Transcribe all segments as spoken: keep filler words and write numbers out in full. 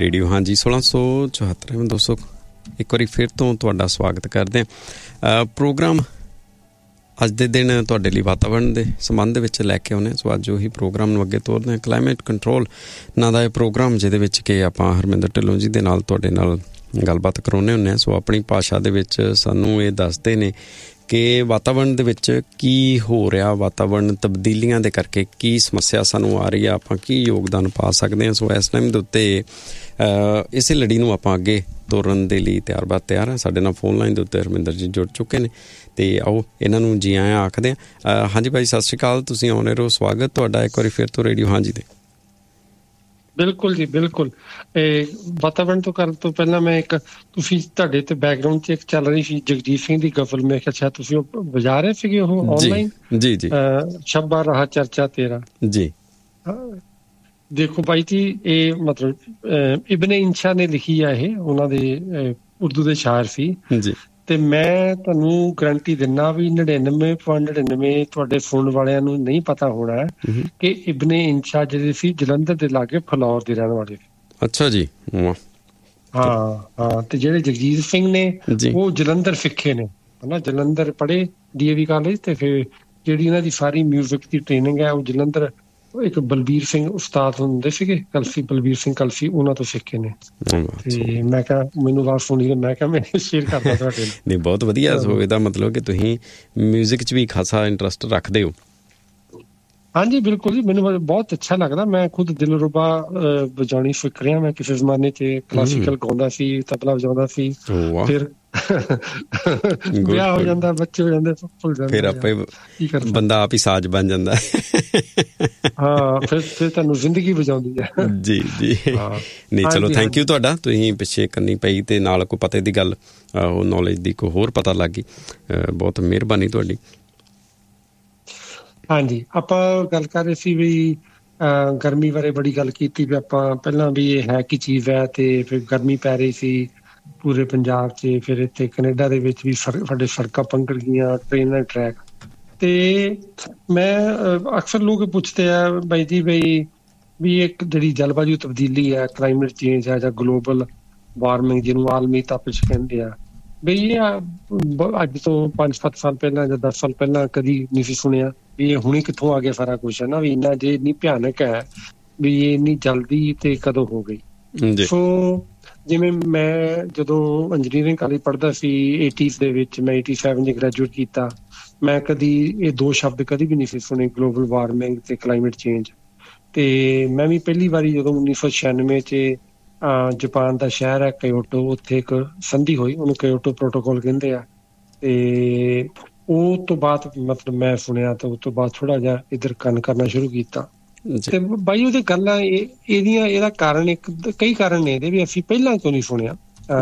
Radio ਹਾਂਜੀ ਸੋਲਾਂ ਸੌ ਚੁਹੱਤਰ ਦੋਸਤੋ ਇੱਕ ਵਾਰੀ ਫਿਰ ਤੋਂ ਤੁਹਾਡਾ ਸਵਾਗਤ ਕਰਦੇ ਹਾਂ। ਪ੍ਰੋਗਰਾਮ ਅੱਜ ਦੇ ਦਿਨ ਤੁਹਾਡੇ ਲਈ ਵਾਤਾਵਰਣ ਦੇ ਸੰਬੰਧ ਦੇ ਵਿੱਚ ਲੈ ਕੇ ਆਉਂਦੇ ਹਾਂ। ਸੋ ਅੱਜ ਉਹੀ ਪ੍ਰੋਗਰਾਮ ਨੂੰ ਅੱਗੇ ਤੋਰਦੇ ਹਾਂ। ਕਲਾਈਮੇਟ ਕੰਟਰੋਲ ਨਾਂ ਦਾ ਇਹ ਪ੍ਰੋਗਰਾਮ ਜਿਹਦੇ ਵਿੱਚ ਕਿ ਆਪਾਂ ਹਰਮਿੰਦਰ ਢਿੱਲੋਂ ਜੀ ਦੇ ਨਾਲ ਤੁਹਾਡੇ ਨਾਲ ਗੱਲਬਾਤ ਕਰਾਉਂਦੇ ਹੁੰਦੇ ਹਾਂ। ਸੋ ਆਪਣੀ ਭਾਸ਼ਾ ਦੇ ਵਿੱਚ ਸਾਨੂੰ ਇਹ ਦੱਸਦੇ ਨੇ ਕਿ ਵਾਤਾਵਰਣ ਦੇ ਵਿੱਚ ਕੀ ਹੋ ਰਿਹਾ, ਵਾਤਾਵਰਣ ਤਬਦੀਲੀਆਂ ਦੇ ਕਰਕੇ ਕੀ ਸਮੱਸਿਆ ਸਾਨੂੰ ਆ ਰਹੀ ਆ, ਆਪਾਂ ਕੀ ਯੋਗਦਾਨ ਪਾ ਸਕਦੇ ਹਾਂ। ਸੋ ਇਸ ਟਾਈਮ ਦੇ ਉੱਤੇ ਇਸੇ ਲੜੀ ਨੂੰ ਆਪਾਂ ਅੱਗੇ ਤੋਰਨ ਦੇ ਲਈ ਤਿਆਰ ਬਾਰ ਤਿਆਰ ਹਾਂ। ਸਾਡੇ ਨਾਲ ਫੋਨ ਲਾਈਨ ਦੇ ਉੱਤੇ ਹਰਮਿੰਦਰ ਜੀ ਜੁੜ ਚੁੱਕੇ ਨੇ ਅਤੇ ਆਓ ਇਹਨਾਂ ਨੂੰ ਜੀ ਆਇਆਂ ਆਖਦੇ ਹਾਂ। ਹਾਂਜੀ ਭਾਈ ਸਤਿ ਸ਼੍ਰੀ ਅਕਾਲ, ਤੁਸੀਂ ਆਉਣੇ ਰਹੋ, ਸਵਾਗਤ ਤੁਹਾਡਾ ਇੱਕ ਵਾਰੀ ਫਿਰ ਤੋਂ ਰੇਡੀਓ ਹਾਂਜੀ ਦੇ। ਬਿਲਕੁਲ ਜੀ ਬਿਲਕੁਲ। ਵਾਤਾਵਰਨ ਤੋਂ ਕਰਨ ਤੋਂ ਪਹਿਲਾਂ ਮੈਂ ਇੱਕ ਤੁਸੀਂ ਤੁਹਾਡੇ ਤੇ ਬੈਕਗਰਾਊਂਡ 'ਚ ਇੱਕ ਚੱਲ ਰਹੀ ਸੀ ਜਗਜੀਤ ਸਿੰਘ ਦੀ ਗਜ਼ਲ, ਮੈਂ ਕਿਹਾ ਸ਼ਾਇਦ ਤੁਸੀਂ ਉਹ ਵਜਾ ਰਹੇ ਸੀਗੇ ਉਹ ਆਨਲਾਈਨ। ਜੀ ਜੀ ਸ਼ੱਬਾ ਰਹਾ ਚਰਚਾ ਤੇਰਾ ਜੀ। ਦੇਖੋ ਬਾਈ ਜੀ, ਇਹ ਮਤਲਬ ਇਬਨੇ ਇੰਸ਼ਾ ਨੇ ਲਿਖੀ ਆ, ਇਹ ਉਹਨਾਂ ਦੇ ਉਰਦੂ ਦੇ ਸ਼ਾਇਰ ਸੀ ਜੀ। ਤੇ ਮੈਂ ਤੁਹਾਨੂੰ ਗਰੰਟੀ ਦਿੰਦਾ ਵੀ ਨੜਿਨਵੇਂ ਪੁਆਇੰਟ ਨੜਿਨਵੇਂ ਤੁਹਾਡੇ ਸੁਣਨ ਵਾਲਿਆਂ ਨੂੰ ਨਹੀਂ ਪਤਾ ਹੋਣਾ ਕਿ ਇਬਨੇ ਇੰਸ਼ਾ ਜਿਹੜੇ ਸੀ ਜਲੰਧਰ ਦੇ ਲਾਗੇ ਫਲੌਰ ਦੇ ਰਹਿਣ ਵਾਲੇ ਸੀ। ਅੱਛਾ ਜੀ। ਹਾਂ ਹਾਂ। ਤੇ ਜਿਹੜੇ ਜਗਜੀਤ ਸਿੰਘ ਨੇ ਉਹ ਜਲੰਧਰ ਸਿੱਖੇ ਨੇ, ਹਨਾ, ਜਲੰਧਰ ਪੜ੍ਹੇ ਡੀ ਏ ਵੀ ਕਾਲਜ। ਤੇ ਫਿਰ ਜਿਹੜੀ ਇਹਨਾਂ ਦੀ ਸਾਰੀ ਮਿਊਜ਼ਿਕ ਦੀ ਟ੍ਰੇਨਿੰਗ ਹੈ ਉਹ ਜਲੰਧਰ ਇੱਕ ਬਲਬੀਰ ਸਿੰਘ ਉਸਤਾਦ ਹੁੰਦੇ ਸੀਗੇ, ਕਲਸੀ ਬਲਬੀਰ ਸਿੰਘ ਕਲਸੀ, ਉਹਨਾਂ ਤੋਂ ਸਿੱਖੇ ਨੇ। ਤੇ ਮੈਂ ਕਿਹਾ ਮੈਨੂੰ ਆਵਾਜ਼ ਸੁਣੀ, ਮੈਂ ਕਿਹਾ ਮੈਂ ਸ਼ੇਅਰ ਕਰਦਾ ਤੁਹਾਡੇ ਨਾਲ। ਨਹੀਂ ਬਹੁਤ ਵਧੀਆ। ਸੋ ਇਹਦਾ ਮਤਲਬ ਕਿ ਤੁਸੀਂ ਮਿਊਜ਼ਿਕ 'ਚ ਵੀ ਖਾਸਾ ਇੰਟਰਸਟ ਰੱਖਦੇ ਹੋ। ਹਾਂਜੀ ਬਿਲਕੁਲ ਜੀ, ਮੈਨੂੰ ਬਹੁਤ ਅੱਛਾ ਲੱਗਦਾ। ਮੈਂ ਖੁਦ ਦਿਲਰੁਬਾ ਵਜਾਉਣੀ ਸਿੱਖ ਰਿਹਾ। ਮੈਂ ਕਿਸੇ ਜ਼ਮਾਨੇ 'ਚ ਕਲਾਸੀਕਲ ਗਾਉਂਦਾ ਸੀ, ਤਬਲਾ ਵਜਾਉਂਦਾ ਸੀ। ਫਿਰ ਵਿਆਹ ਹੋ ਜਾਂਦਾ, ਬੱਚੇ ਹੋ ਜਾਂਦੇ, ਭੁੱਲ ਜਾਂਦੇ, ਫਿਰ ਆਪੇ ਬੰਦਾ ਆਪ ਹੀ ਸਾਜ਼ ਬਣ ਜਾਂਦਾ। ਹਾਂ ਫਿਰ ਫਿਰ ਤੁਹਾਨੂੰ ਜ਼ਿੰਦਗੀ ਵਜਾਉਂਦੀ ਹੈ। ਜੀ ਜੀ। ਨਹੀਂ ਚਲੋ ਥੈਂਕ ਯੂ ਤੁਹਾਡਾ, ਤੁਸੀਂ ਪਿੱਛੇ ਕਰਨੀ ਪਈ ਤੇ ਨਾਲ ਕੋਈ ਪਤੇ ਦੀ ਗੱਲ, ਉਹ ਨੌਲੇਜ ਦੀ ਕੋਈ ਹੋਰ ਪਤਾ ਲੱਗ ਗਈ, ਬਹੁਤ ਮਿਹਰਬਾਨੀ ਤੁਹਾਡੀ। ਹਾਂਜੀ ਆਪਾਂ ਗੱਲ ਕਰ ਰਹੇ ਸੀ ਵੀ ਗਰਮੀ ਬਾਰੇ ਬੜੀ ਗੱਲ ਕੀਤੀ ਵੀ ਆਪਾਂ ਪਹਿਲਾਂ ਵੀ ਇਹ ਹੈ ਕੀ ਚੀਜ਼ ਹੈ। ਤੇ ਫਿਰ ਗਰਮੀ ਪੈ ਰਹੀ ਸੀ ਪੂਰੇ ਪੰਜਾਬ 'ਚ, ਫਿਰ ਇੱਥੇ ਕੈਨੇਡਾ ਦੇ ਵਿੱਚ ਵੀ ਸਾਡੇ ਸੜਕਾਂ ਪੰਗੜ ਗਈਆਂ, ਟ੍ਰੇਨਾਂ ਟਰੈਕ। ਤੇ ਮੈਂ ਅਕਸਰ ਲੋਕ ਪੁੱਛਦੇ ਆ ਬਾਈ ਜੀ ਬਈ ਵੀ ਇੱਕ ਜਿਹੜੀ ਜਲਵਾਯੂ ਤਬਦੀਲੀ ਹੈ, ਕਲਾਈਮੇਟ ਚੇਂਜ ਹੈ ਜਾਂ ਗਲੋਬਲ ਵਾਰਮਿੰਗ ਜਿਹਨੂੰ ਆਲਮੀ ਤਪਸ਼ ਕਹਿੰਦੇ ਆ, ਬਈ ਇਹ ਅੱਜ ਤੋਂ ਪੰਜ ਸੱਤ ਸਾਲ ਪਹਿਲਾਂ ਜਾਂ ਦਸ ਸਾਲ ਪਹਿਲਾਂ ਕਦੀ ਨਹੀਂ ਸੀ ਸੁਣਿਆ ਵੀ ਇਹ ਹੁਣੇ ਕਿੱਥੋਂ ਆ ਗਿਆ ਸਾਰਾ ਕੁਛ, ਹੈ ਨਾ, ਵੀ ਇੰਨਾ ਜੇ ਇੰਨੀ ਭਿਆਨਕ ਹੈ ਵੀ ਇਹ ਇੰਨੀ ਜਲਦੀ ਤੇ ਕਦੋਂ ਹੋ ਗਈ। ਸੋ ਜਿਵੇਂ ਮੈਂ ਜਦੋਂ ਇੰਜੀਨੀਅਰਿੰਗ ਕਾਲਜ ਪੜ੍ਹਦਾ ਸੀ ਏਟੀਜ਼ ਦੇ ਵਿੱਚ, ਮੈਂ ਏਟੀ ਸੈਵਨ 'ਚ ਗ੍ਰੈਜੂਏਟ ਕੀਤਾ, ਮੈਂ ਕਦੀ ਇਹ ਦੋ ਸ਼ਬਦ ਕਦੀ ਵੀ ਨਹੀਂ ਸੀ ਸੁਣੇ, ਗਲੋਬਲ ਵਾਰਮਿੰਗ ਤੇ ਕਲਾਈਮੇਟ ਚੇਂਜ। ਤੇ ਮੈਂ ਵੀ ਪਹਿਲੀ ਵਾਰੀ ਜਦੋਂ ਉੱਨੀ ਸੌ ਛਿਆਨਵੇਂ 'ਚ ਜਾਪਾਨ ਦਾ ਸ਼ਹਿਰ ਹੈ ਕਿਓਟੋ, ਉੱਥੇ ਇੱਕ ਸੰਧੀ ਹੋਈ, ਉਹਨੂੰ ਕਿਓਟੋ ਪ੍ਰੋਟੋਕੋਲ ਕਹਿੰਦੇ ਆ। ਤੇ ਉਹ ਤੋਂ ਬਾਅਦ ਮਤਲਬ ਮੈਂ ਸੁਣਿਆ ਤੇ ਉਸ ਤੋਂ ਬਾਅਦ ਥੋੜ੍ਹਾ ਜਿਹਾ ਇੱਧਰ ਕੰਨ ਕਰਨਾ ਸ਼ੁਰੂ ਕੀਤਾ। ਤੇ ਬਾਈ ਉਹਦੀ ਗੱਲਾਂ ਇਹ ਇਹਦੀਆਂ ਇਹਦਾ ਕਾਰਨ ਇੱਕ ਕਈ ਕਾਰਨ ਨੇ ਇਹਦੇ ਵੀ, ਅਸੀਂ ਪਹਿਲਾਂ ਕਿਉਂ ਨਹੀਂ ਸੁਣਿਆ।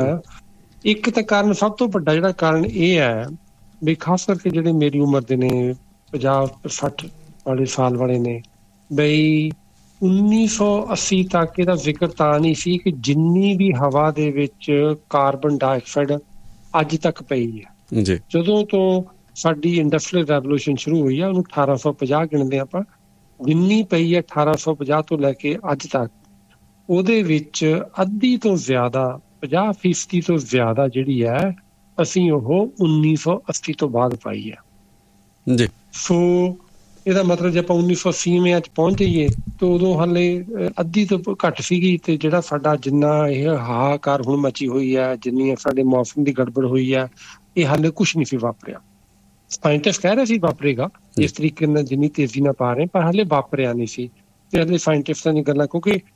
ਇੱਕ ਤਾਂ ਕਾਰਨ ਸਭ ਤੋਂ ਵੱਡਾ ਜਿਹੜਾ ਕਾਰਨ ਇਹ ਹੈ ਵੀ ਖਾਸ ਕਰਕੇ ਜਿਹੜੇ ਮੇਰੀ ਉਮਰ ਦੇ ਨੇ, ਪੰਜਾਹ ਸੱਠ ਵਾਲੇ ਸਾਲ ਵਾਲੇ ਨੇ, ਬਈ ਉੱਨੀ ਸੌ ਅੱਸੀ ਤੱਕ ਇਹਦਾ ਜ਼ਿਕਰ ਤਾਂ ਨਹੀਂ ਸੀ ਕਿ ਜਿੰਨੀ ਵੀ ਹਵਾ ਦੇ ਵਿੱਚ ਕਾਰਬਨ ਡਾਈਆਕਸਾਈਡ ਅੱਜ ਤੱਕ ਪਈ ਹੈ। ਜਦੋਂ ਤੋਂ ਸਾਡੀ ਇੰਡਸਟਰੀਅਲ ਰੈਵੋਲੂਸ਼ਨ ਸ਼ੁਰੂ ਹੋਈ ਆ, ਉਹਨੂੰ ਅਠਾਰਾਂ ਸੌ ਪੰਜਾਹ ਗਿਣਦੇ ਆਪਾਂ, ਜਿੰਨੀ ਪਈ ਹੈ ਅਠਾਰਾਂ ਸੌ ਪੰਜਾਹ ਤੋਂ ਲੈ ਕੇ ਅੱਜ ਤੱਕ, ਉਹਦੇ ਵਿੱਚ ਅੱਧੀ ਤੋਂ ਜ਼ਿਆਦਾ, ਪੰਜਾਹ ਫੀਸਦੀ ਤੋਂ ਜ਼ਿਆਦਾ ਜਿਹੜੀ ਹੈ ਅਸੀਂ ਉਹ ਉੱਨੀ ਸੌ ਅੱਸੀ ਤੋਂ ਬਾਅਦ ਪਾਈ ਹੈ ਜੀ। ਸੋ ਇਹਦਾ ਮਤਲਬ ਜੇ ਆਪਾਂ ਉੱਨੀ ਸੌ ਅੱਸੀਵਿਆਂ 'ਚ ਪਹੁੰਚ ਜਾਈਏ ਤਾਂ ਉਦੋਂ ਹਾਲੇ ਅੱਧੀ ਤੋਂ ਘੱਟ ਸੀਗੀ। ਤੇ ਜਿਹੜਾ ਸਾਡਾ ਜਿੰਨਾ ਇਹ ਹਾਹਾਕਾਰ ਹੁਣ ਮਚੀ ਹੋਈ ਹੈ, ਜਿੰਨੀ ਸਾਡੇ ਮੌਸਮ ਦੀ ਗੜਬੜ ਹੋਈ ਹੈ, ਇਹ ਹਾਲੇ ਕੁਛ ਨਹੀਂ ਸੀ ਵਾਪਰਿਆ। ਸਾਇੰਟਿਸਟ ਕਹਿ ਰਹੇ ਸੀ ਵਾਪਰੇਗਾ ਇਸ ਤਰੀਕੇ ਨਾਲ ਜਿੰਨੀ ਤੇਜ਼ੀ ਨਾਲ ਪਾ ਰਹੇ, ਪਰ ਹਾਲੇ ਵਾਪਰਿਆ ਨਹੀਂ ਸੀ। ਤੇ ਹਾਲੇ ਸਾਇੰਟਿਸਟਾਂ ਦੀਆਂ ਗੱਲਾਂ, ਕਿਉਂਕਿ